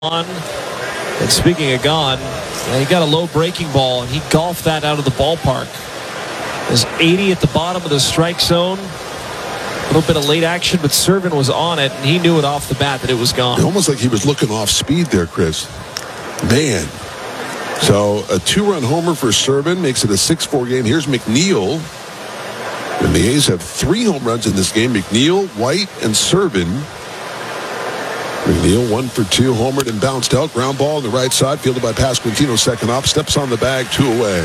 on. And speaking of gone, he got a low breaking ball, and he golfed that out of the ballpark. There's 80 at the bottom of the strike zone. A little bit of late action, but Serven was on it, and he knew it off the bat that it was gone. Almost like he was looking off speed there, Chris. Man. So a 2-run homer for Serven makes it a 6-4 game. Here's McNeil. And the A's have 3 home runs in this game. McNeil, White, and Serven. McNeil 1 for 2, homered and bounced out. Ground ball on the right side, fielded by Pasquantino, second up. Steps on the bag, 2 away.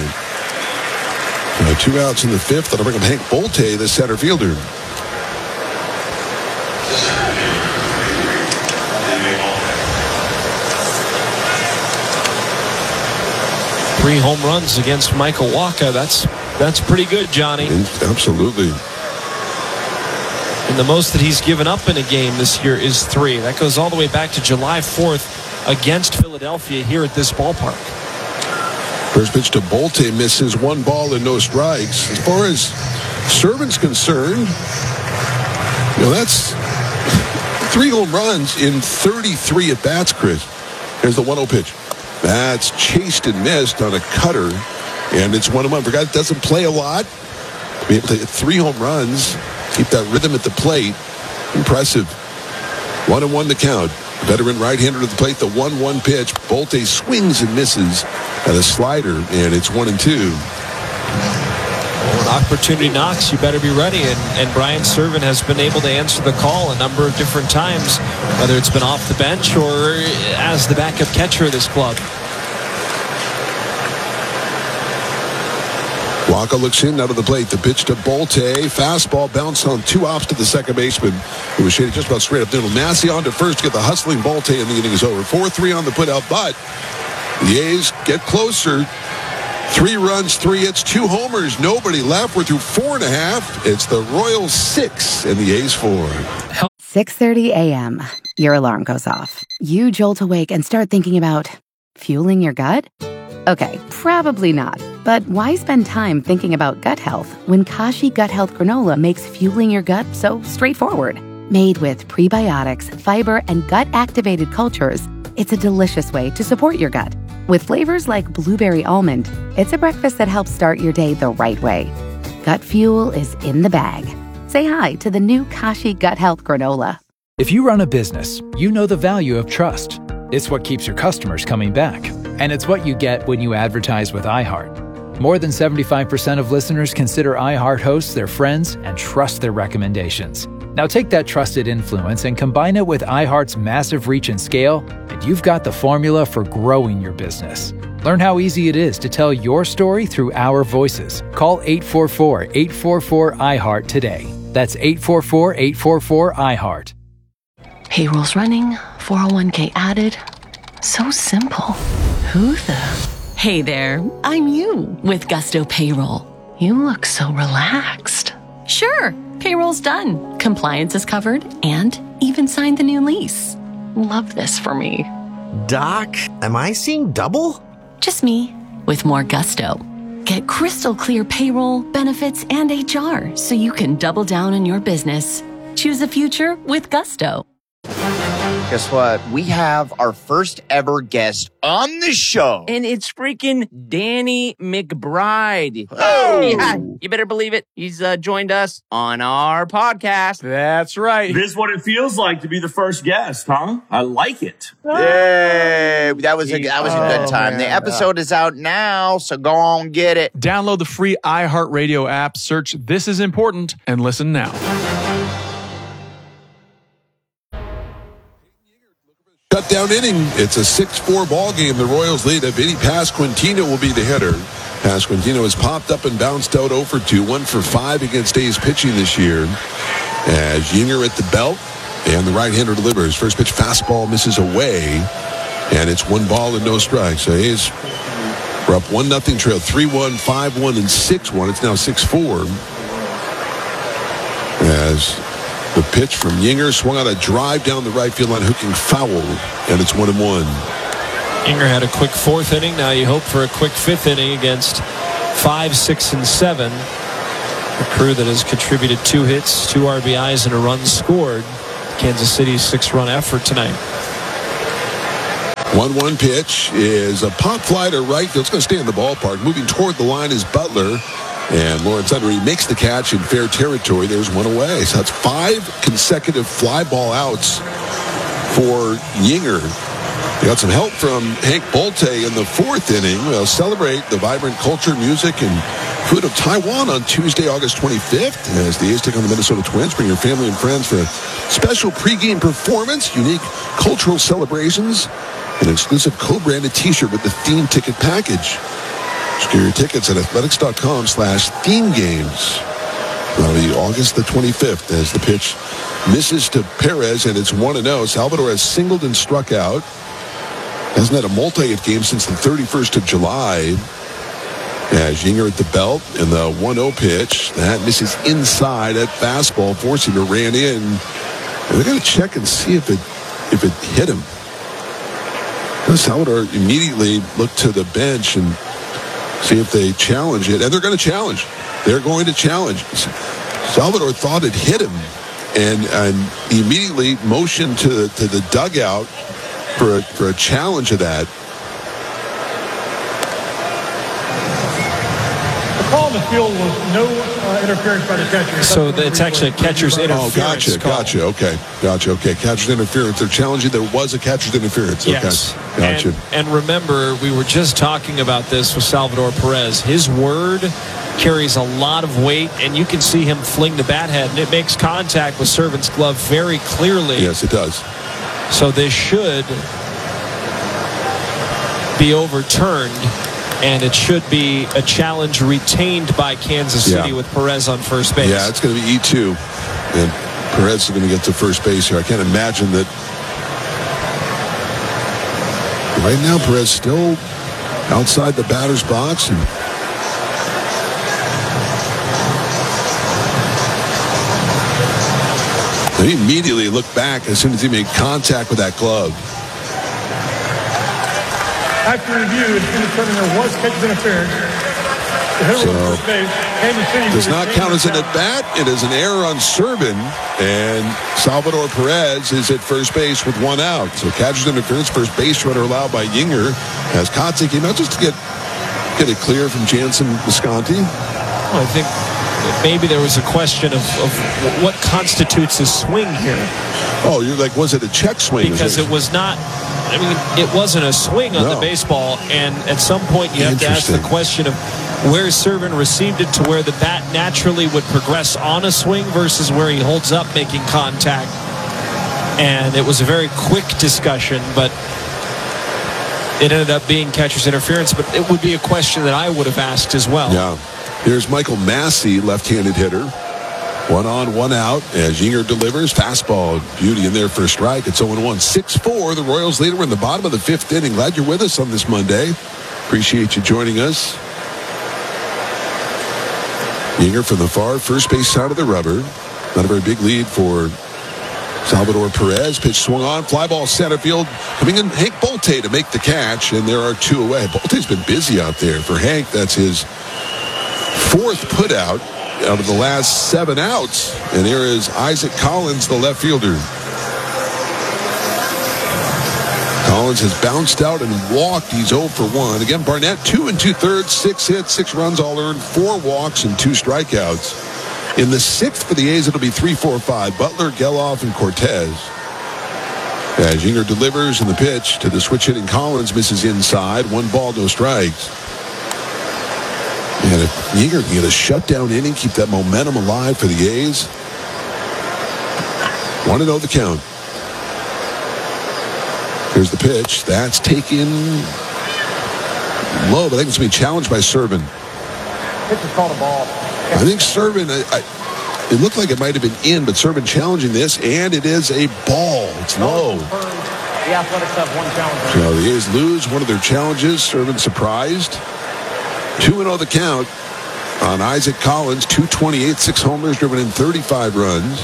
2 outs in the 5th. That'll bring up Hank Bolte, the center fielder. Three home runs against Michael Wacha. That's pretty good, Johnny. Absolutely. And the most that he's given up in a game this year is 3. That goes all the way back to July 4th against Philadelphia here at this ballpark. First pitch to Bolte misses, 1 ball and no strikes. As far as Serven's concerned, that's 3 home runs in 33 at bats, Chris. Here's the 1-0 pitch. That's chased and missed on a cutter, and it's 1-1. For a guy that doesn't play a lot, to be able to hit 3 home runs, keep that rhythm at the plate, impressive. 1-1 the count. Veteran right-hander to the plate, the 1-1 pitch. Bolte swings and misses at a slider, and it's 1-2. When opportunity knocks, you better be ready. And Brian Serven has been able to answer the call a number of different times, whether it's been off the bench or as the backup catcher of this club. Wacha looks in out of the plate. The pitch to Bolte. Fastball bounced on 2 hops to the second baseman, who was shaded just about straight up middle. Massey on to first to get the hustling Bolte, and the inning is over. 4-3 on the putout, but the A's get closer. 3 runs, 3 hits, 2 homers, nobody left. We're through 4.5. It's the Royals 6 and the A's 4. 6:30 a.m. Your alarm goes off. You jolt awake and start thinking about fueling your gut? Okay, probably not. But why spend time thinking about gut health when Kashi Gut Health Granola makes fueling your gut so straightforward? Made with prebiotics, fiber, and gut-activated cultures, it's a delicious way to support your gut. With flavors like blueberry almond, it's a breakfast that helps start your day the right way. Gut fuel is in the bag. Say hi to the new Kashi Gut Health Granola. If you run a business, you know the value of trust. It's what keeps your customers coming back. And it's what you get when you advertise with iHeart. More than 75% of listeners consider iHeart hosts their friends and trust their recommendations. Now take that trusted influence and combine it with iHeart's massive reach and scale, and you've got the formula for growing your business. Learn how easy it is to tell your story through our voices. Call 844-844-iHeart today. That's 844-844-iHeart. Payroll's running, 401k added. So simple. Who the? Hey there, I'm you with Gusto Payroll. You look so relaxed. Sure, payroll's done. Compliance is covered and even signed the new lease. Love this for me. Doc, am I seeing double? Just me with more gusto. Get crystal clear payroll, benefits, and HR so you can double down on your business. Choose a future with Gusto. Guess what? We have our first ever guest on the show. And it's freaking Danny McBride. Oh! Yeah, you better believe it. He's joined us on our podcast. That's right. This is what it feels like to be the first guest, huh? I like it. Yay! That was a good time. Man. The episode is out now, so go on get it. Download the free iHeartRadio app, search This Is Important, and listen now. Shutdown inning. It's a 6-4 ball game. The Royals lead. Vinny Pasquantino will be the hitter. Pasquantino has popped up and bounced out 0 for 2, 1 for 5 against A's pitching this year. As Yinger at the belt, and the right-hander delivers. First pitch fastball misses away, and it's 1 ball and no strikes. So A's are up 1-0 trail, 3-1, 5-1, and 6-1. It's now 6-4. As the pitch from Yinger swung out a drive down the right field line, hooking foul, and it's 1-1. Yinger had a quick 4th inning. Now you hope for a quick 5th inning against 5, 6, and 7. A crew that has contributed 2 hits, 2 RBIs, and a run scored. Kansas City's 6-run effort tonight. 1-1 pitch is a pop fly to right. It's going to stay in the ballpark. Moving toward the line is Butler. And Lawrence Undery makes the catch in fair territory. There's one away. So that's 5 consecutive fly ball outs for Yinger. We got some help from Hank Bolte in the 4th inning. We'll celebrate the vibrant culture, music, and food of Taiwan on Tuesday, August 25th. As the A's take on the Minnesota Twins, bring your family and friends for a special pregame performance, unique cultural celebrations, an exclusive co-branded T-shirt with the theme ticket package. Secure your tickets at athletics.com/theme games. That'll be August the 25th as the pitch misses to Perez, and it's 1-0. Salvador has singled and struck out. Hasn't had a multi-hit game since the 31st of July. As Yinger at the belt, and the 1-0 pitch that misses inside at fastball. Four-seamer ran in, and they're going to check and see if it hit him. Salvador immediately looked to the bench and see if they challenge it, and they're going to challenge. They're going to challenge. Salvador thought it hit him, and he immediately motioned to the dugout for a challenge of that. The call in the field was no interference by the catcher. So it's actually a catcher's interference. Oh, gotcha. Okay. Catcher's interference. They're challenging. There was a catcher's interference. Yes. Okay. Gotcha. And remember, we were just talking about this with Salvador Perez. His word carries a lot of weight, and you can see him fling the bat head, and it makes contact with Servant's glove very clearly. Yes, it does. So this should be overturned, and it should be a challenge retained by Kansas City with Perez on first base. Yeah, it's going to be E2, and Perez is going to get to first base here. I can't imagine that. Right now, Perez still outside the batter's box. And he immediately looked back as soon as he made contact with that glove. After review, it's been determined there was catcher's interference. The hitter was first base. Kansas City does not count as an at-bat. It is an error on Servin, and Salvador Perez is at first base with 1 out. So catcher's interference, first base runner allowed by Yinger, as Kotze came out just to get it clear from Jansen Visconti. Well, I think maybe there was a question of what constitutes a swing here. Oh, you're like, was it a check swing? Because it was not. I mean, it wasn't a swing on the baseball, and at some point you have to ask the question of where Servin received it to where the bat naturally would progress on a swing versus where he holds up making contact. And it was a very quick discussion, but it ended up being catcher's interference. But it would be a question that I would have asked as well. Yeah. Here's Michael Massey, left-handed hitter. 1 on, 1 out as Yinger delivers. Fastball, beauty in there for a strike. It's 0-1. 6-4. The Royals leader in the bottom of the 5th inning. Glad you're with us on this Monday. Appreciate you joining us. Yinger from the far first base side of the rubber. Not a very big lead for Salvador Perez. Pitch swung on. Fly ball center field. Coming in Hank Bolte to make the catch. And there are 2 away. Bolte's been busy out there. For Hank, that's his 4th put out of the last 7 outs. And here is Isaac Collins, the left fielder. Collins has bounced out and walked. He's 0 for 1. Again, Barnett, 2 2/3, 6 hits, 6 runs all earned, 4 walks, and 2 strikeouts. In the 6th for the A's, it'll be 3-4-5. Butler, Geloff, and Cortez. As Yinger delivers in the pitch to the switch-hitting Collins, misses inside. 1 ball, no strikes. And if Yinger can get a shutdown inning, keep that momentum alive for the A's. 1-0 the count. Here's the pitch. That's taken low, but I think it's going to be challenged by Servin. Pitch is called a ball. I think Servin, it looked like it might have been in, but Servin challenging this, and it is a ball. It's low. The Athletics have 1 challenge. So the A's lose one of their challenges. Servin surprised. 2-0 the count on Isaac Collins. 228, 6 homers, driven in 35 runs.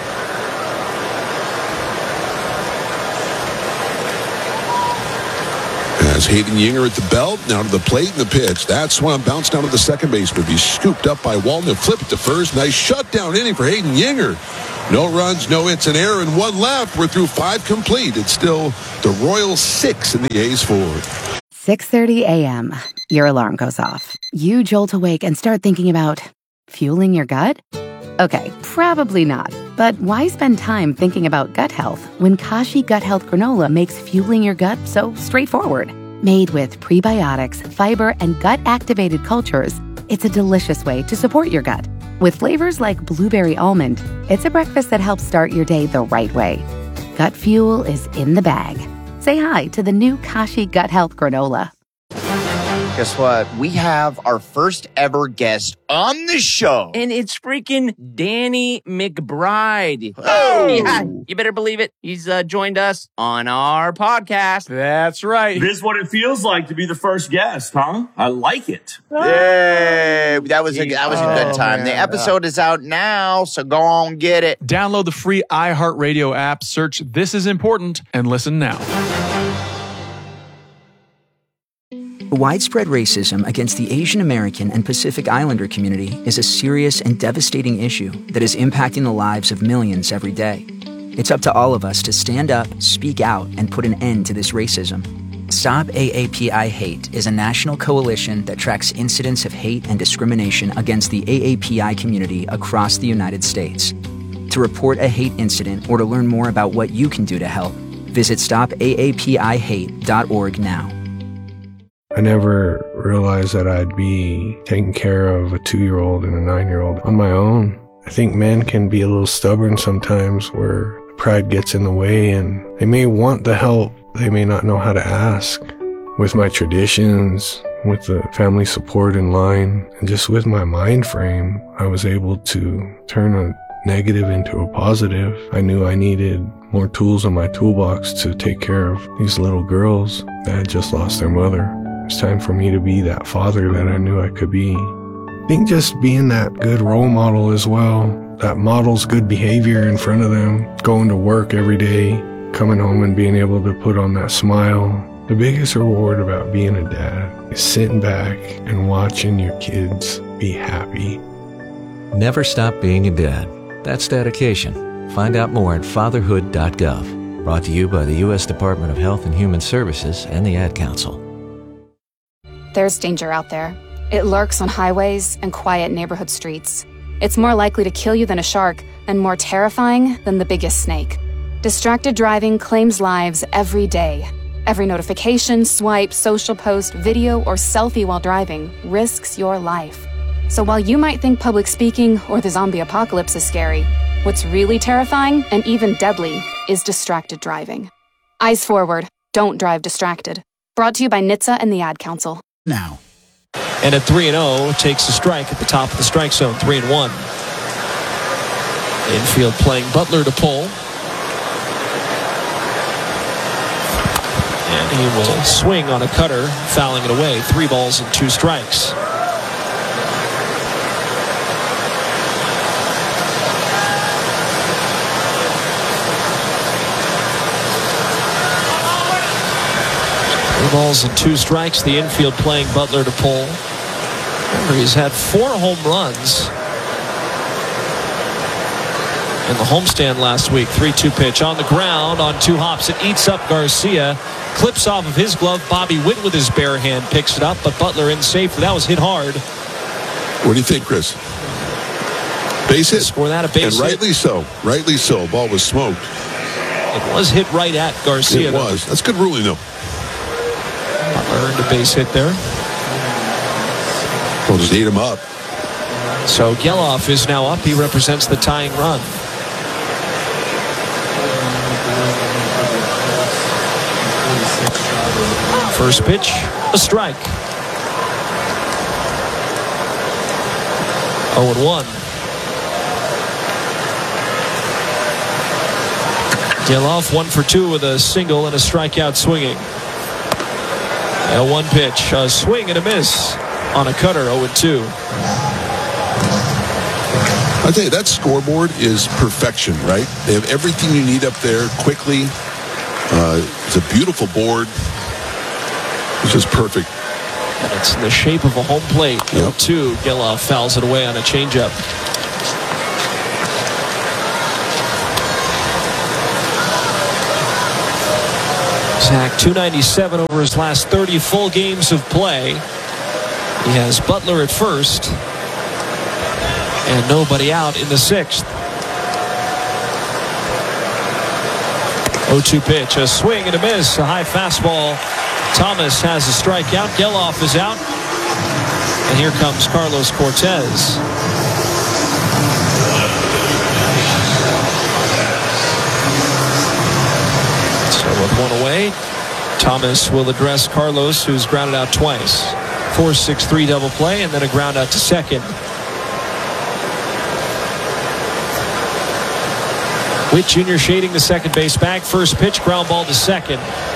As Hayden Yinger at the belt, now to the plate and the pitch. That swung, bounced down to the second baseman. He's scooped up by Walden, flipped to first. Nice shutdown inning for Hayden Yinger. No runs, no hits, an error, and one left. We're through 5 complete. It's still the Royals 6 and the A's 4. 6:30 a.m. Your alarm goes off. You jolt awake and start thinking about fueling your gut? Okay, probably not. But why spend time thinking about gut health when Kashi Gut Health Granola makes fueling your gut so straightforward? Made with prebiotics, fiber, and gut-activated cultures, it's a delicious way to support your gut. With flavors like blueberry almond, it's a breakfast that helps start your day the right way. Gut fuel is in the bag. Say hi to the new Kashi Gut Health Granola. Guess what? We have our first ever guest on the show. And it's freaking Danny McBride. Oh! Yeah, you better believe it. He's joined us on our podcast. That's right. This is what it feels like to be the first guest, huh? I like it. Yay! That was a good time. Man. The episode is out now, so go on get it. Download the free iHeartRadio app, search This Is Important, and listen now. Widespread racism against the Asian American and Pacific Islander community is a serious and devastating issue that is impacting the lives of millions every day. It's up to all of us to stand up, speak out, and put an end to this racism. Stop AAPI Hate is a national coalition that tracks incidents of hate and discrimination against the AAPI community across the United States. To report a hate incident or to learn more about what you can do to help, visit stopaapihate.org now. I never realized that I'd be taking care of a 2-year-old and a 9-year-old on my own. I think men can be a little stubborn sometimes where pride gets in the way and they may want the help, they may not know how to ask. With my traditions, with the family support in line, and just with my mind frame, I was able to turn a negative into a positive. I knew I needed more tools in my toolbox to take care of these little girls that had just lost their mother. It's time for me to be that father that I knew I could be. I think just being that good role model as well, that models good behavior in front of them, going to work every day, coming home and being able to put on that smile. The biggest reward about being a dad is sitting back and watching your kids be happy. Never stop being a dad. That's dedication. Find out more at fatherhood.gov. Brought to you by the U.S. Department of Health and Human Services and the Ad Council. There's danger out there. It lurks on highways and quiet neighborhood streets. It's more likely to kill you than a shark and more terrifying than the biggest snake. Distracted driving claims lives every day. Every notification, swipe, social post, video, or selfie while driving risks your life. So while you might think public speaking or the zombie apocalypse is scary, what's really terrifying and even deadly is distracted driving. Eyes forward. Don't drive distracted. Brought to you by NHTSA and the Ad Council. Now. And at 3-0, takes a strike at the top of the strike zone, 3-1. Infield playing Butler to pull. And he will swing on a cutter, fouling it away. 3 balls and 2 strikes. Balls and 2 strikes. The infield playing Butler to pull. Remember, he's had 4 home runs in the homestand last week. 3-2 pitch on the ground on 2 hops. It eats up Garcia. Clips off of his glove. Bobby Witt with his bare hand picks it up, but Butler in safe. That was hit hard. What do you think, Chris? Base hit. Score that a base hit. And rightly so. Rightly so. Ball was smoked. It was hit right at Garcia. It was. That's good ruling, though. Earned a base hit there. We'll just eat him up. So Geloff is now up. He represents the tying run. First pitch, a strike. 0-1. Geloff 1 for 2 with a single and a strikeout swinging. A 1 pitch, a swing and a miss on a cutter, 0-2. I tell you, that scoreboard is perfection, right? They have everything you need up there quickly. It's a beautiful board. It's just perfect. And it's in the shape of a home plate. Yep. 0-2. Geloff fouls it away on a changeup. Zach, 297 over his last 30 full games of play. He has Butler at first and nobody out in the sixth. 0-2 pitch, a swing and a miss, a high fastball. Thomas has a strikeout. Geloff is out. And here comes Carlos Cortez. So with one away, Thomas will address Carlos, who's grounded out twice. 4-6-3 double play and then a ground out to second. Witt Jr. shading the second base bag. First pitch, ground ball to second.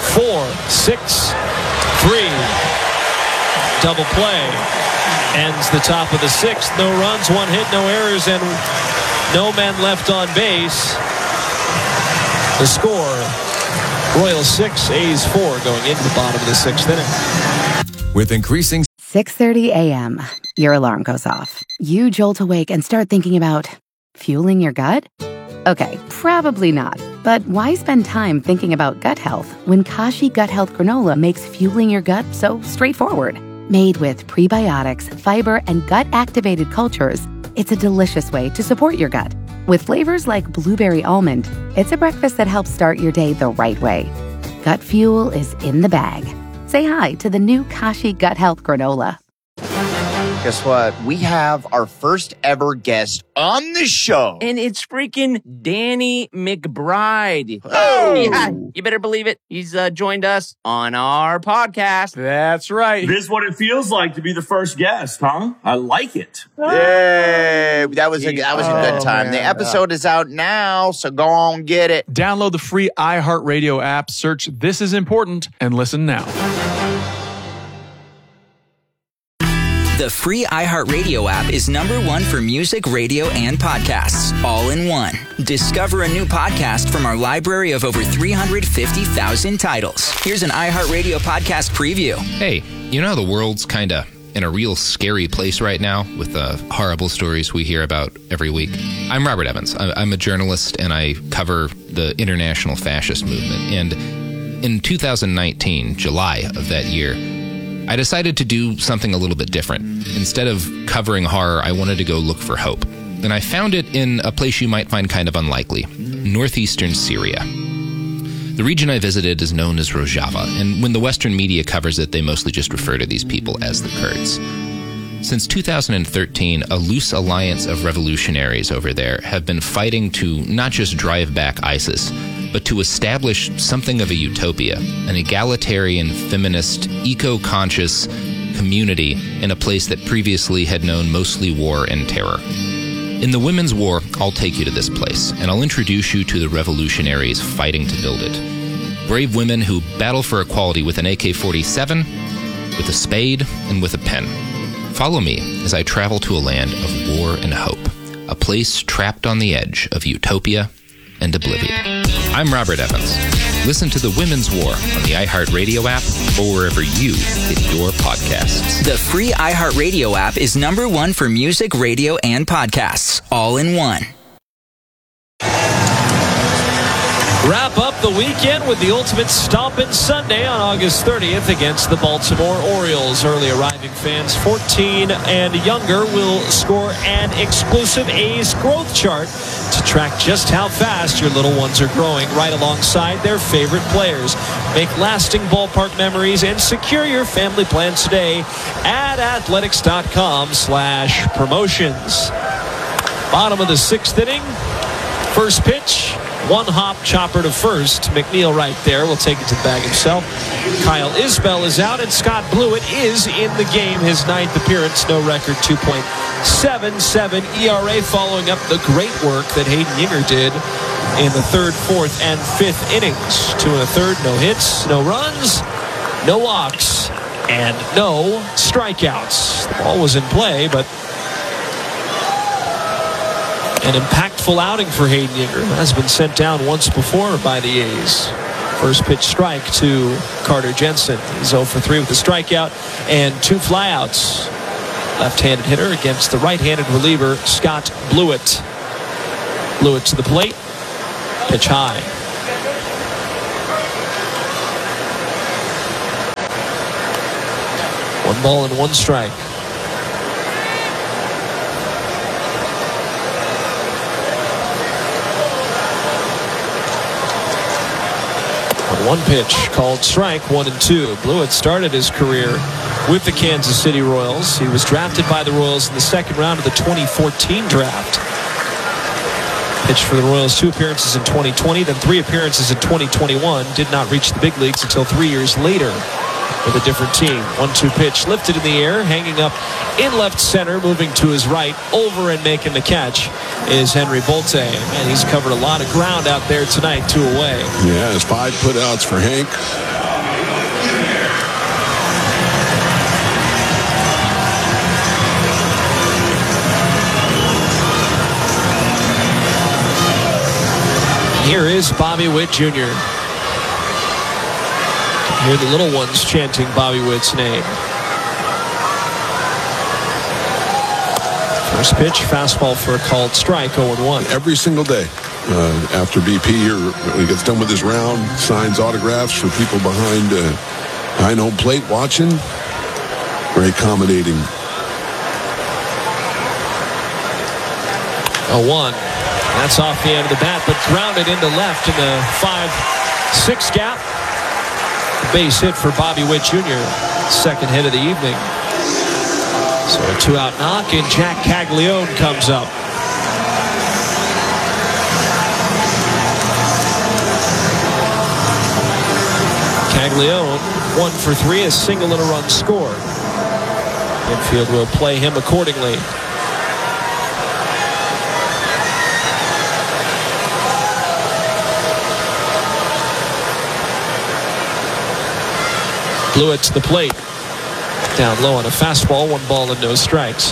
4-6-3 double play. Ends the top of the sixth. No runs, one hit, no errors, and no men left on base. The score, Royals 6, A's 4 going into the bottom of the sixth inning. With increasing 6:30 a.m., your alarm goes off. You jolt awake and start thinking about fueling your gut? Okay, probably not. But why spend time thinking about gut health when Kashi Gut Health Granola makes fueling your gut so straightforward? Made with prebiotics, fiber, and gut-activated cultures, it's a delicious way to support your gut. With flavors like blueberry almond, it's a breakfast that helps start your day the right way. Gut fuel is in the bag. Say hi to the new Kashi Gut Health Granola. Guess what? We have our first ever guest on the show. And it's freaking Danny McBride. Oh! Yeah, you better believe it. He's joined us on our podcast. That's right. This is what it feels like to be the first guest, huh? I like it. Yay! That was a good time. Man. The episode is out now, so go on get it. Download the free iHeartRadio app, search This Is Important, and listen now. The free iHeartRadio app is #1 for music, radio, and podcasts, all in one. Discover a new podcast from our library of over 350,000 titles. Here's an iHeartRadio podcast preview. Hey, you know how the world's kind of in a real scary place right now with the horrible stories we hear about every week? I'm Robert Evans. I'm a journalist, and I cover the international fascist movement. And in 2019, July of that year, I decided to do something a little bit different. Instead of covering horror, I wanted to go look for hope. And I found it in a place you might find kind of unlikely, northeastern Syria. The region I visited is known as Rojava, and when the Western media covers it, they mostly just refer to these people as the Kurds. Since 2013, a loose alliance of revolutionaries over there have been fighting to not just drive back ISIS, but to establish something of a utopia, an egalitarian, feminist, eco-conscious community in a place that previously had known mostly war and terror. In the Women's War, I'll take you to this place, and I'll introduce you to the revolutionaries fighting to build it. Brave women who battle for equality with an AK-47, with a spade, and with a pen. Follow me as I travel to a land of war and hope, a place trapped on the edge of utopia and oblivion. I'm Robert Evans. Listen to The Women's War on the iHeartRadio app or wherever you get your podcasts. The free iHeartRadio app is #1 for music, radio, and podcasts, all in one. Wrap up the weekend with the ultimate stompin' Sunday on August 30th against the Baltimore Orioles. Early arriving fans 14 and younger will score an exclusive A's growth chart to track just how fast your little ones are growing right alongside their favorite players. Make lasting ballpark memories and secure your family plans today at athletics.com/promotions. Bottom of the sixth inning. First pitch. One hop chopper to first. McNeil right there will take it to the bag himself. Kyle Isbell is out, and Scott Blewett is in the game. His 9th appearance, no record, 2.77 ERA, following up the great work that Hayden Yinger did in the 3rd, 4th, and 5th innings. 2 1/3, no hits, no runs, no walks, and no strikeouts. The ball was in play, but an impactful outing for Hayden Yinger. Has been sent down once before by the A's. First pitch strike to Carter Jensen. He's 0 for 3 with a strikeout and 2 flyouts. Left-handed hitter against the right-handed reliever, Scott Blewett. Blewett to the plate. Pitch high. 1 ball and 1 strike. One pitch called strike, 1-2. Blewett started his career with the Kansas City Royals. He was drafted by the Royals in the second round of the 2014 draft. Pitched for the Royals 2 appearances in 2020, then 3 appearances in 2021. Did not reach the big leagues until 3 years later with a different team. 1-2 pitch lifted in the air, hanging up in left center, moving to his right, over and making the catch is Henry Bolte. And he's covered a lot of ground out there tonight, 2 away. Yeah, it's 5 putouts for Hank. Here is Bobby Witt Jr. Hear the little ones chanting Bobby Witt's name. First pitch, fastball for a called strike, 0-1. Every single day after BP, or when he gets done with his round, signs autographs for people behind home plate watching. Very accommodating. 0-1. That's off the end of the bat, but grounded into left in the 5-6 gap. Base hit for Bobby Witt Jr. Second hit of the evening. So a 2-out knock, and Jack Caglione comes up. Caglione 1 for 3, a single and a run scored. Infield will play him accordingly. Blewett to the plate. Down low on a fastball, 1 ball and no strikes.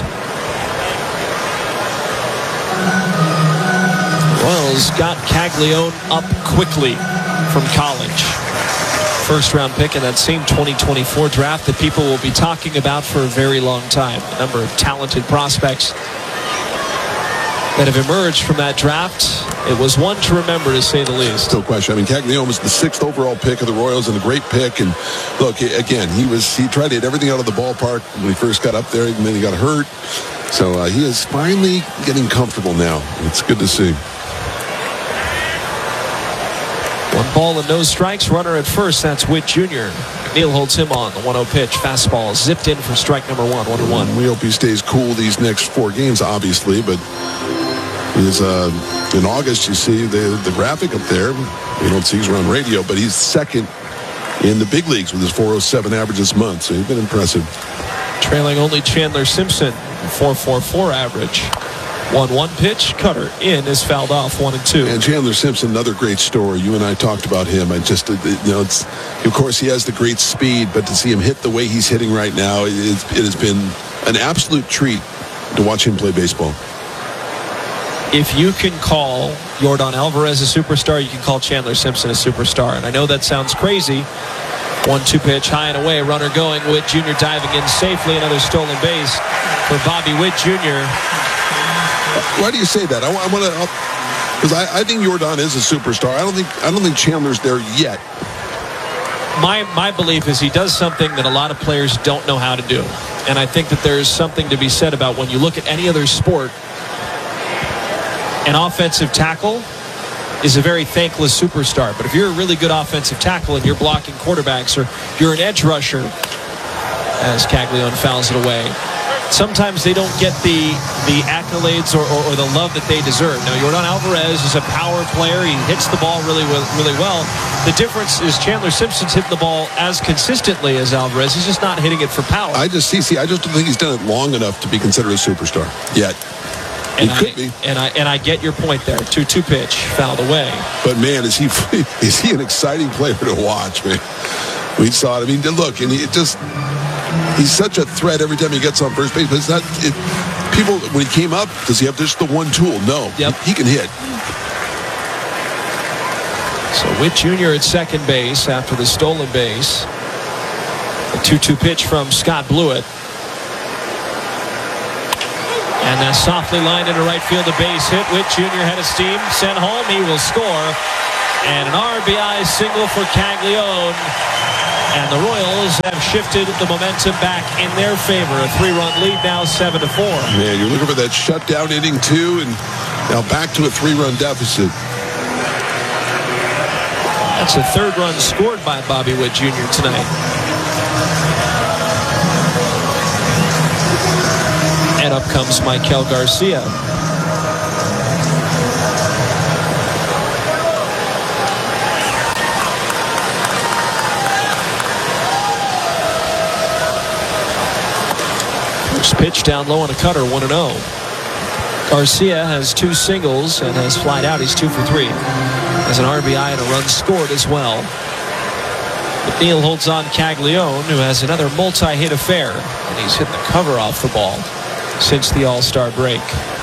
Royals got Caglione up quickly from college. First round pick in that same 2024 draft that people will be talking about for a very long time. A number of talented prospects that have emerged from that draft. It was one to remember, to say the least. Still question. I mean, Caglione was the 6th overall pick of the Royals and a great pick. And look, again, he tried to hit everything out of the ballpark when he first got up there, and then he got hurt. So he is finally getting comfortable now. It's good to see. 1 ball and no strikes. Runner at first. That's Witt Jr. Neal holds him on the 1-0 pitch. Fastball zipped in for strike number 1. 1-1. We hope he stays cool these next 4 games, obviously, but he's in August. You see the graphic up there. You don't see he's on radio, but he's 2nd in the big leagues with his .407 average this month. So he's been impressive. Trailing only Chandler Simpson, 4.44 average. 1-1 pitch, cutter in, is fouled off, 1-2. And Chandler Simpson, another great story. You and I talked about him. I just, it's, of course, he has the great speed, but to see him hit the way he's hitting right now, it has been an absolute treat to watch him play baseball. If you can call Yordan Alvarez a superstar, you can call Chandler Simpson a superstar. And I know that sounds crazy. 1-2 pitch, high and away, runner going. Witt Jr. diving in safely. Another stolen base for Bobby Witt Jr. Why do you say that? I want to, because I think Yordan is a superstar. I don't think Chandler's there yet. My belief is he does something that a lot of players don't know how to do. And I think that there's something to be said about when you look at any other sport, an offensive tackle is a very thankless superstar. But if you're a really good offensive tackle and you're blocking quarterbacks, or you're an edge rusher, as Caglione fouls it away, sometimes they don't get the accolades or the love that they deserve. Now, Yordan Alvarez is a power player. He hits the ball really well. The difference is Chandler Simpson's hitting the ball as consistently as Alvarez. He's just not hitting it for power. I just don't think he's done it long enough to be considered a superstar yet. And I get your point there. 2-2 pitch, fouled away. But man, is he an exciting player to watch, man. We saw it. I mean, look, and he's such a threat every time he gets on first base. But it's not people when he came up. Does he have just the one tool? No. Yep. He can hit. So Witt Jr. at second base after the stolen base. A 2-2 pitch from Scott Blewett. And that's softly lined into right field, a base hit. Witt Jr. head of steam, sent home. He will score. And an RBI single for Caglione. And the Royals have shifted the momentum back in their favor. A 3-run lead now, 7-4. Man, you're looking for that shutdown inning, too, and now back to a 3-run deficit. That's a third run scored by Bobby Witt Jr. tonight. And up comes Maikel Garcia. First pitch down low on a cutter, 1-0. Garcia has 2 singles and has flied out. He's 2 for 3. Has an RBI and a run scored as well. McNeil holds on Caglione, who has another multi-hit affair, and he's hit the cover off the ball since the All-Star break.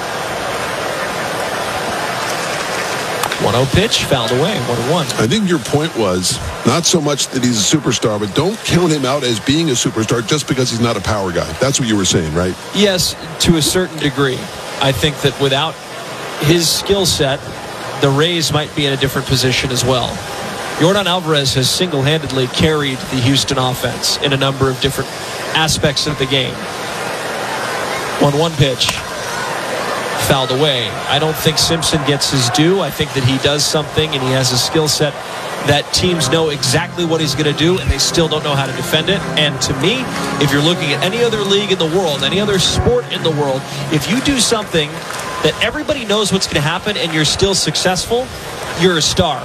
1-0 pitch, fouled away, 1-1. I think your point was not so much that he's a superstar, but don't count him out as being a superstar just because he's not a power guy. That's what you were saying, right? Yes, to a certain degree. I think that without his skill set, the Rays might be in a different position as well. Yordan Alvarez has single-handedly carried the Houston offense in a number of different aspects of the game. 1-1 pitch. Fouled away. I don't think Simpson gets his due. I think that he does something and he has a skill set that teams know exactly what he's going to do and they still don't know how to defend it. And to me, if you're looking at any other league in the world, any other sport in the world, if you do something that everybody knows what's going to happen and you're still successful, you're a star.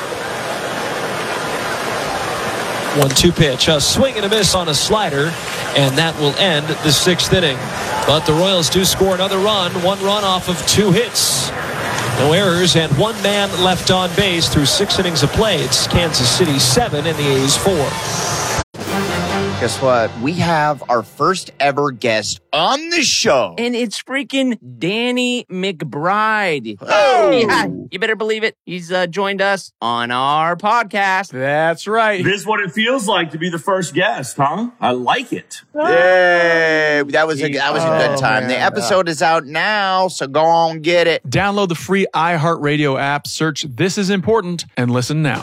1-2 pitch, a swing and a miss on a slider, and that will end the 6th inning. But the Royals do score another run, 1 run off of 2 hits. No errors and 1 man left on base through 6 innings of play. It's Kansas City 7 and the A's 4. Guess what? We have our first ever guest on the show. And it's freaking Danny McBride. Oh! Yeah, you better believe it. He's joined us on our podcast. That's right. This is what it feels like to be the first guest, huh? I like it. Yay! That was a good time. Man. The episode is out now, so go on get it. Download the free iHeartRadio app, search This Is Important, and listen now.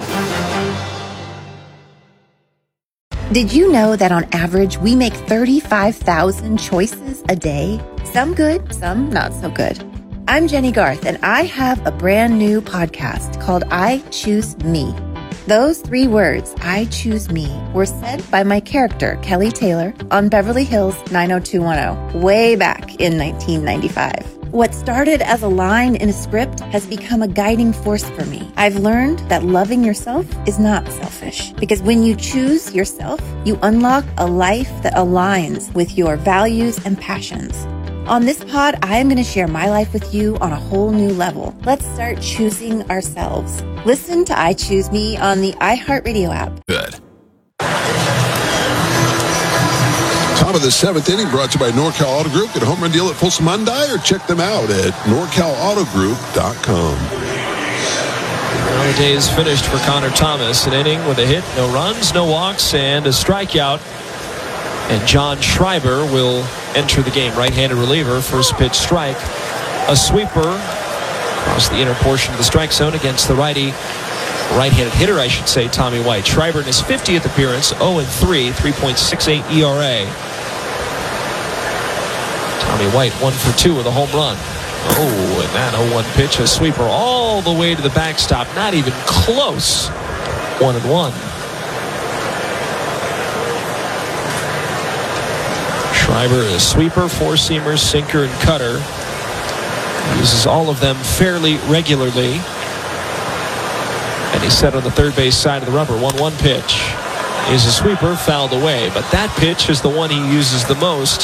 Did you know that on average, we make 35,000 choices a day? Some good, some not so good. I'm Jenny Garth, and I have a brand new podcast called I Choose Me. Those 3 words, I choose me, were said by my character, Kelly Taylor, on Beverly Hills 90210, way back in 1995. What started as a line in a script has become a guiding force for me. I've learned that loving yourself is not selfish, because when you choose yourself, you unlock a life that aligns with your values and passions. On this pod, I am going to share my life with you on a whole new level. Let's start choosing ourselves. Listen to I Choose Me on the iHeartRadio app. Good. Top of the 7th inning brought to you by NorCal Auto Group. Get a home run deal at Folsom Hyundai or check them out at NorCalAutoGroup.com. Well, the day is finished for Connor Thomas. An inning with a hit, no runs, no walks, and a strikeout. And John Schreiber will enter the game. Right-handed reliever, first pitch strike. A sweeper across the inner portion of the strike zone against the right-handed hitter, I should say, Tommy White. Schreiber in his 50th appearance, 0-3, 3.68 ERA. Tommy White 1 for 2 with a home run. Oh, and that 0-1 pitch, a sweeper all the way to the backstop. Not even close. 1-1. Schreiber, a sweeper, 4-seamer, sinker, and cutter. Uses all of them fairly regularly. And he's set on the third base side of the rubber. 1-1 pitch is a sweeper, fouled away. But that pitch is the one he uses the most.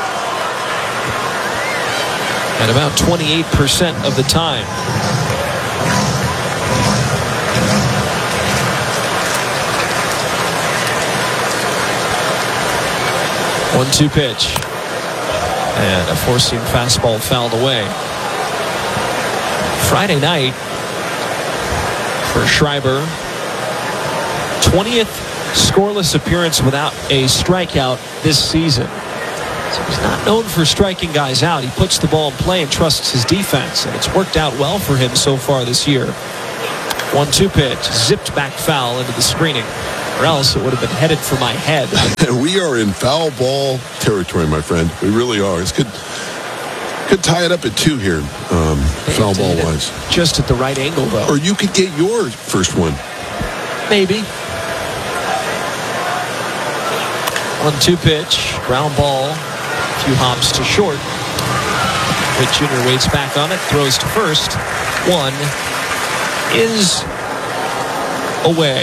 At about 28% of the time. One-two pitch. And a four-seam fastball fouled away. Friday night for Schreiber. 20th scoreless appearance without a strikeout this season. So he's not known for striking guys out. He puts the ball in play and trusts his defense, and it's worked out well for him so far this year. 1-2 pitch, zipped back foul into the screening. or else it would have been headed for my head. We are in foul ball territory, my friend. We really are. This could tie it up at 2 here, foul ball wise. Just at the right angle, though. Or you could get your first one. Maybe. 1-2 pitch, ground ball, a few hops to short. Witt Jr. waits back on it, throws to first. One is away.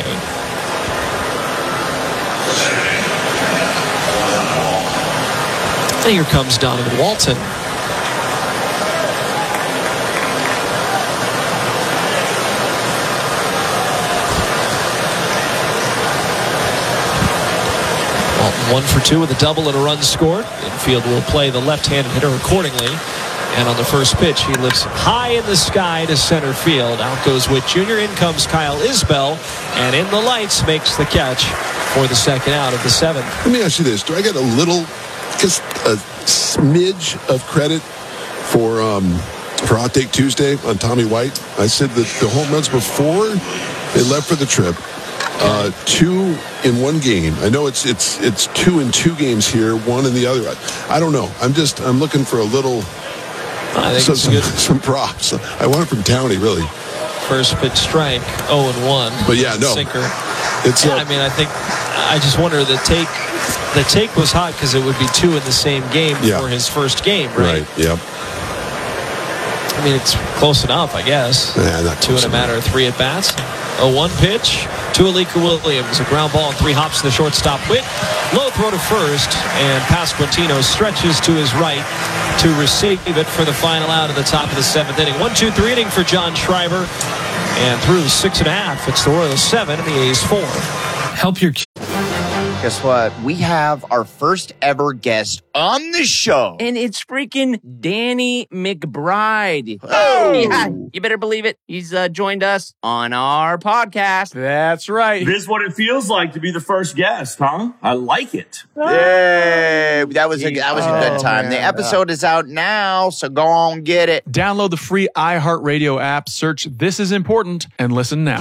And here comes Donovan Walton. Walton 1 for 2 with a double and a run scored. Infield will play the left-handed hitter accordingly. And on the first pitch, he lifts high in the sky to center field. Out goes Witt Jr. In comes Kyle Isbell. And in the lights makes the catch for the second out of the 7th. Let me ask you this. Do I get a little, just a smidge of credit for Hot Take Tuesday on Tommy White? I said that the home runs before they left for the trip, 2 in 1 game. I know it's 2 in 2 games here, 1 in the other. I don't know. I'm looking for a little... I think it's good. Some props. I want it from Townie, really. First pitch strike, 0-1. But yeah, no. Sinker. I mean, I just wonder the take was hot because it would be 2 in the same game for his first game, right? Right, yep. I mean, it's close enough, I guess. Yeah, not 2 in a matter of 3 at-bats. 0-1 pitch to Alika Williams. A ground ball and 3 hops to the shortstop. Witt, low throw to first, and Pasquantino stretches to his right to receive it for the final out of the top of the 7th inning. 1-2-3 inning for John Schreiber, and through 6.5, it's the Royals 7 and the A's 4. Help your... Guess what? We have our first ever guest on the show. And it's freaking Danny McBride. Oh! Yeah, you better believe it. He's joined us on our podcast. That's right. This is what it feels like to be the first guest, huh? I like it. Yay! That was a good time. Man. The episode is out now, so go on get it. Download the free iHeartRadio app, search This Is Important, and listen now.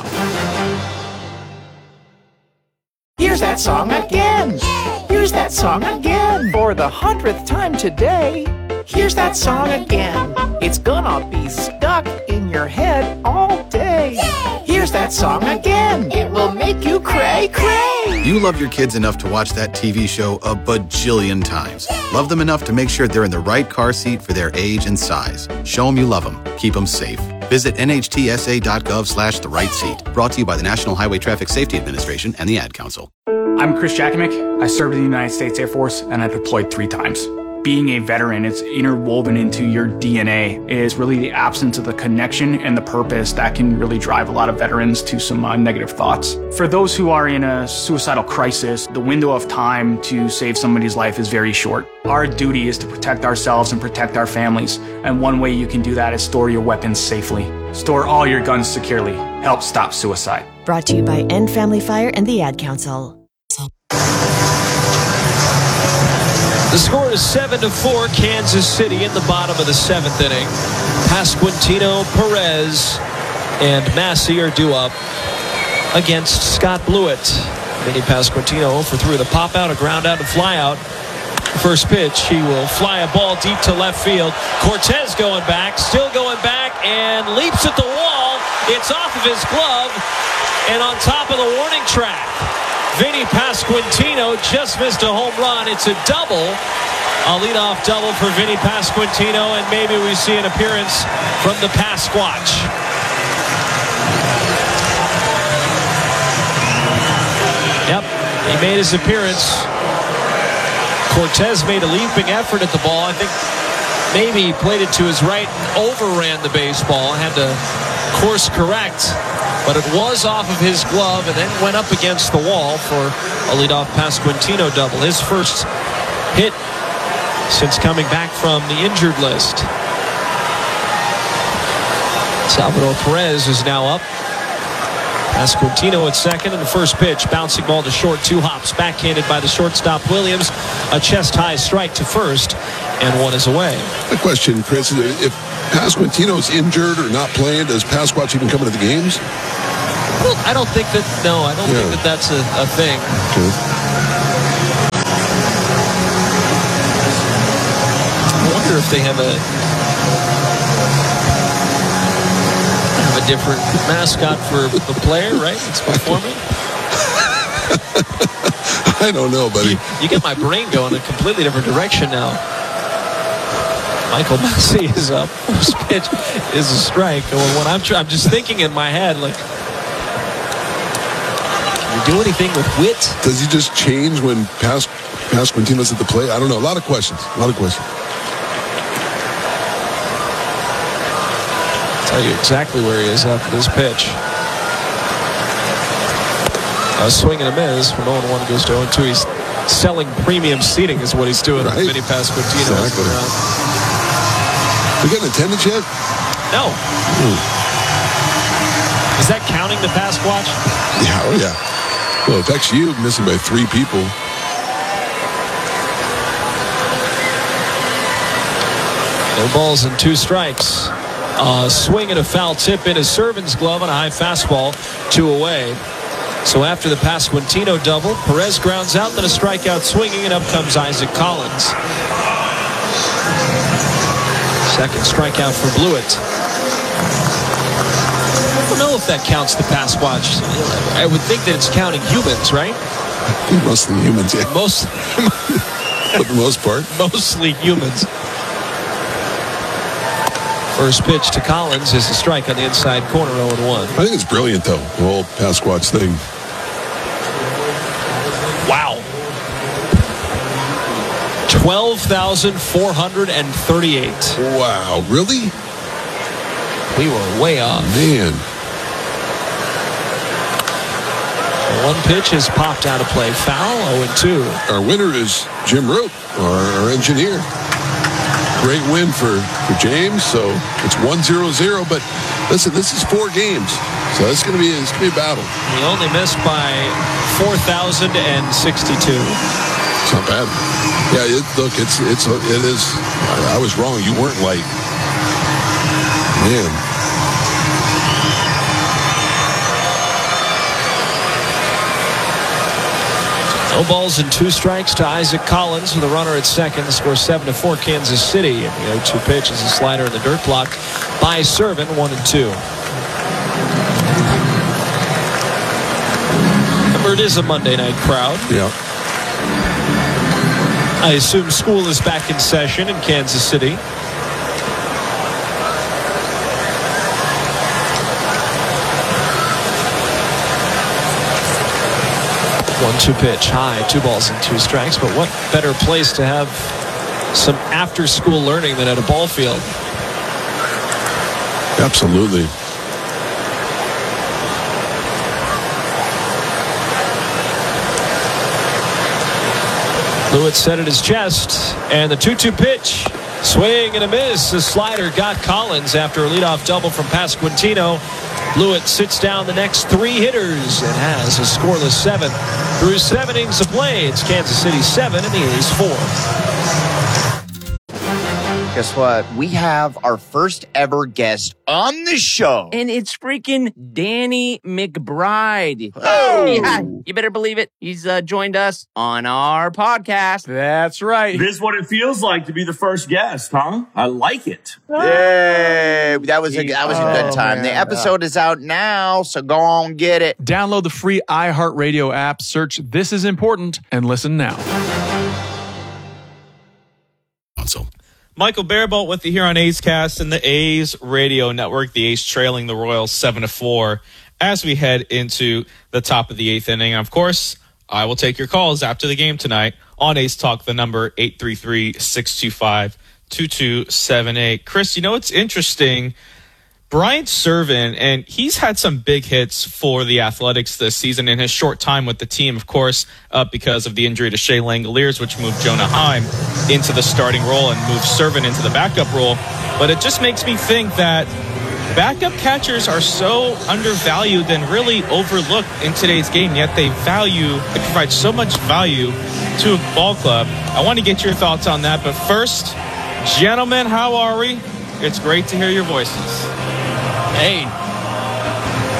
Here's that song again. Here's that song again. For the 100th time today. Here's that song again. It's gonna be stuck in your head all day. Here's that song again. It will make you cray, cray. You love your kids enough to watch that TV show a bajillion times. Love them enough to make sure they're in the right car seat for their age and size. Show them you love them. Keep them safe. Visit nhtsa.gov/the right seat. Brought to you by the National Highway Traffic Safety Administration and the Ad Council. I'm Chris Jakimick. I served in the United States Air Force and I deployed 3 times. Being a veteran, it's interwoven into your DNA. It is really the absence of the connection and the purpose that can really drive a lot of veterans to some negative thoughts. For those who are in a suicidal crisis, the window of time to save somebody's life is very short. Our duty is to protect ourselves and protect our families. And one way you can do that is store your weapons safely. Store all your guns securely. Help stop suicide. Brought to you by End Family Fire and the Ad Council. The score is 7-4, Kansas City in the bottom of the 7th inning. Pasquantino, Perez, and Massey are due up against Scott Blewett. Vinny Pasquantino for 3 with a pop out, a ground out, and fly out. First pitch, he will fly a ball deep to left field. Cortez going back, still going back, and leaps at the wall. It's off of his glove and on top of the warning track. Vinny Pasquantino just missed a home run. It's a double. A leadoff double for Vinny Pasquantino, and maybe we see an appearance from the Pasquatch. Yep, he made his appearance. Cortez made a leaping effort at the ball. I think maybe he played it to his right and overran the baseball. Had to course correct. But it was off of his glove and then went up against the wall for a leadoff Pasquantino double. His first hit since coming back from the injured list. Salvador Perez is now up. Pasquantino at second, and the first pitch, bouncing ball to short, 2 hops, backhanded by the shortstop Williams. A chest-high strike to first, and 1 is away. The question, Chris, is if Pasquantino's injured or not playing, does Pasquatch even come into the games? I don't think that. No, I don't think that that's a thing. Okay. I wonder if they have a different mascot for the player, right? It's performing. I don't know, buddy. You get my brain going in a completely different direction now. Michael Massey is up. First pitch is a strike. When I'm just thinking in my head, like, can you do anything with wit? Does he just change when Pasquantino's at the plate? I don't know. A lot of questions. Tell you exactly where he is after this pitch. A swing and a miss from 0-1 goes to 0-2. He's selling premium seating is what he's doing with Vinny Pasquantino. Exactly. We getting attendance yet? No. Is that counting the Pasquatch? Yeah, oh yeah. Well, it affects you missing by 3 people. No balls and 2 strikes. Swing and a foul tip in his Servin's glove on a high fastball, 2 away. So after the Pasquantino double, Perez grounds out, then a strikeout swinging, and up comes Isaac Collins. Second strikeout for Blewett. I don't know if that counts the Pasquatch. I would think that it's counting humans, right? I think mostly humans, yeah. For the most part. Mostly humans. First pitch to Collins is a strike on the inside corner, 0-1. I think it's brilliant, though, the whole Pasquatch thing. Wow. 12,438. Wow, really? We were way off. Man. One pitch is popped out of play. Foul, 0-2. Our winner is Jim Root, our engineer. Great win for James, so it's 1-0-0. But listen, this is 4 games, so it's gonna be a battle. He only missed by 4,062. It's not bad. Yeah, it is. I was wrong. You weren't light. Man. No balls and 2 strikes to Isaac Collins with a runner at second. The score 7-4 Kansas City. And the 0-2 pitch is a slider in the dirt block by Servin, 1-2. Remember, it is a Monday night crowd. Yeah. I assume school is back in session in Kansas City. One-two pitch, high, 2 balls and 2 strikes. But what better place to have some after-school learning than at a ball field? Absolutely. Blewett set at his chest, and the 2-2 pitch. Swing and a miss. The slider got Collins after a leadoff double from Pasquantino. Blewett sits down the next 3 hitters and has a scoreless 7 through 7 innings of play. It's Kansas City 7 and the A's 4. Guess what? We have our first ever guest on the show. And it's freaking Danny McBride. Oh! Yeah, you better believe it. He's joined us on our podcast. That's right. This is what it feels like to be the first guest, huh? I like it. Yay! That was a good time. The episode is out now, so go on get it. Download the free iHeartRadio app, search This Is Important, and listen now. Michael Barebolt with you here on A's Cast and the A's Radio Network. The A's trailing the Royals 7-4 as we head into the top of the 8th inning. And of course, I will take your calls after the game tonight on A's Talk, the number 833-625-2278. Chris, you know what's interesting? Brian Servin, and he's had some big hits for the Athletics this season in his short time with the team, of course, because of the injury to Shea Langoliers, which moved Jonah Heim into the starting role and moved Servin into the backup role. But it just makes me think that backup catchers are so undervalued and really overlooked in today's game, yet they provide so much value to a ball club. I want to get your thoughts on that. But first, gentlemen, how are we? It's great to hear your voices. Hey,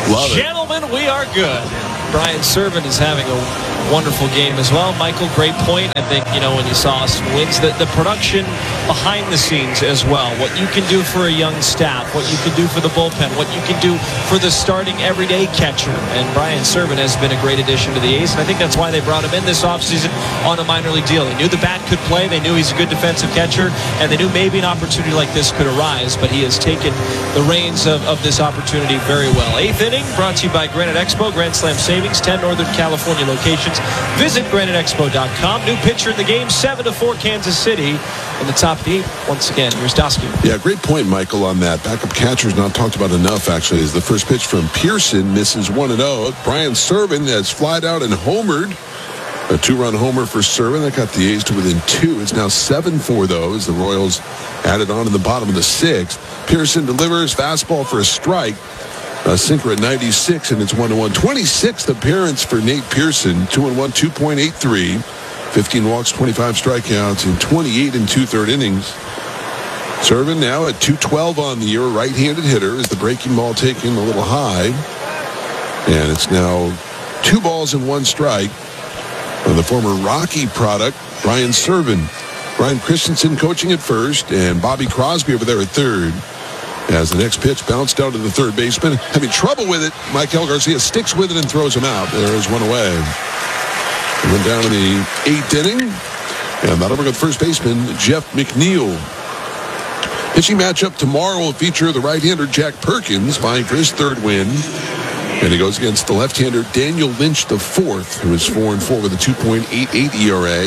Love it. Gentlemen, we are good. Brian Serven is having a wonderful game as well. Michael, great point. I think, when you saw some wins, the production behind the scenes as well, what you can do for a young staff, what you can do for the bullpen, what you can do for the starting everyday catcher. And Brian Serven has been a great addition to the A's, and I think that's why they brought him in this offseason on a minor league deal. They knew the bat could play, they knew he's a good defensive catcher, and they knew maybe an opportunity like this could arise, but he has taken the reins of this opportunity very well. 8th inning, brought to you by Granite Expo, Grand Slam Savings, 10 Northern California locations. Visit GraniteExpo.com. New pitcher in the game, 7-4 Kansas City. In the top of the 8th, once again, here's Dosky. Yeah, great point, Michael, on that. Backup catcher's not talked about enough, actually, as the first pitch from Pearson misses 1-0. Brian Serven has flied out and homered. A 2-run homer for Serven. That got the A's to within 2. It's now 7-4, though, as the Royals added on in the bottom of the 6th. Pearson delivers fastball for a strike. A sinker at 96, and it's 1-1. 26th appearance for Nate Pearson. 2-1, 2.83. 15 walks, 25 strikeouts, and 28 and 2/3 innings. Serven now at 212 on the year. Right-handed hitter is the breaking ball taken a little high. And it's now 2 balls and 1 strike. The former Rocky product, Brian Serven. Brian Christensen coaching at first, and Bobby Crosby over there at third. As the next pitch bounced down to the third baseman. Having trouble with it, Maikel Garcia sticks with it and throws him out. There is one away. And then down in the 8th inning. And that'll bring up first baseman, Jeff McNeil. Pitching matchup tomorrow will feature the right-hander Jack Perkins vying for his 3rd win. And he goes against the left-hander Daniel Lynch IV, who is 4-4 with a 2.88 ERA.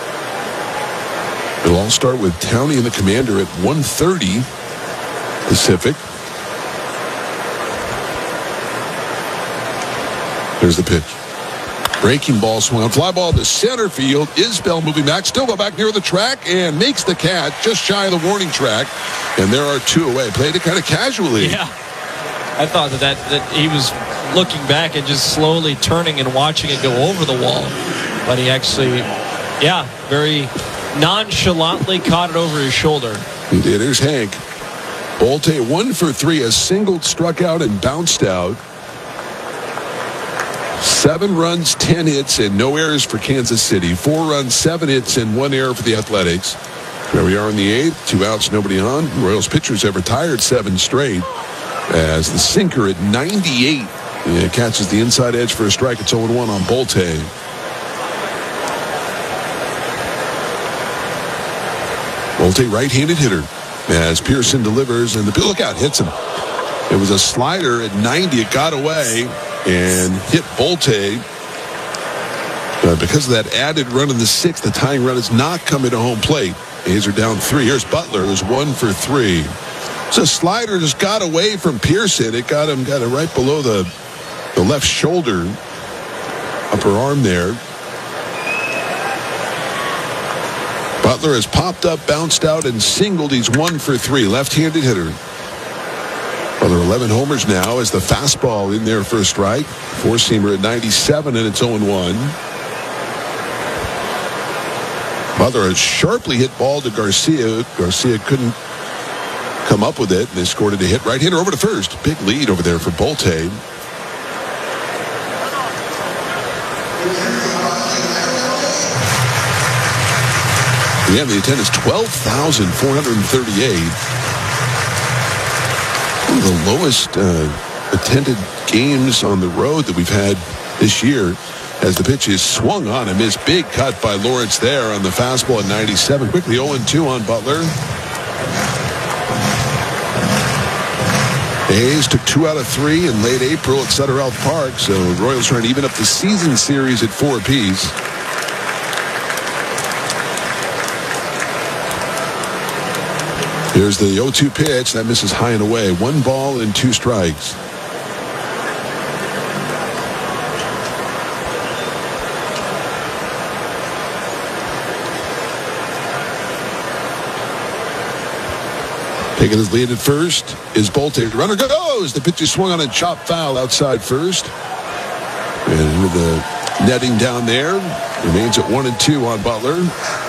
It'll all start with Towney and the Commander at 1:30 Pacific. There's the pitch. Breaking ball swung on. Fly ball to center field. Isbell moving back. Still go back near the track and makes the catch just shy of the warning track. And there are 2 away. Played it kind of casually. Yeah. I thought that he was looking back and just slowly turning and watching it go over the wall. But he actually, very nonchalantly caught it over his shoulder. He did. Here's Hank. Bolte 1 for 3, a single, struck out and bounced out. 7 runs, 10 hits, and no errors for Kansas City. 4 runs, 7 hits, and 1 error for the Athletics. There we are in the 8th. 2 outs, nobody on. Royals pitchers have retired 7 straight. As the sinker at 98 catches the inside edge for a strike. It's 0-1 on Bolte. Bolte, right-handed hitter. As Pearson delivers, and the look out hits him. It was a slider at 90. It got away and hit Bolte. Because of that added run in the 6th, the tying run is not coming to home plate. A's are down 3. Here's Butler, who's 1 for 3. So slider just got away from Pearson. It got him right below the left shoulder, upper arm there. Butler has popped up, bounced out, and singled. He's 1 for 3. Left-handed hitter. Butler 11 homers now as the fastball in there for a strike. 4-seamer at 97, and it's 0-1. Butler a sharply hit ball to Garcia. Garcia couldn't come up with it, and they scored it a hit. Right-hander over to first. Big lead over there for Bolte. Yeah, the attendance 12,438. One of the lowest attended games on the road that we've had this year, as the pitch is swung on and missed. Big cut by Lawrence there on the fastball at 97. Quickly 0-2 on Butler. The A's took 2 out of 3 in late April at Sutter Health Park, so the Royals trying to even up the season series at 4 apiece. Here's the 0-2 pitch. That misses high and away. 1 ball and 2 strikes. Taking his lead at first is Bolte. Runner goes. The pitch is swung on and chopped foul outside first. And with the netting down there, remains at 1-2 on Butler.